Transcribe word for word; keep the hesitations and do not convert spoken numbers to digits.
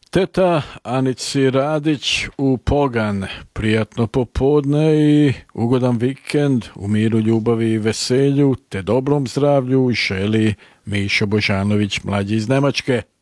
Teta Anici Radić u Pogan. Prijatno popodne i ugodan vikend u miru, ljubavi i veselju te dobrom zdravlju želi Mišo Božanović, mlađi iz Nemačke.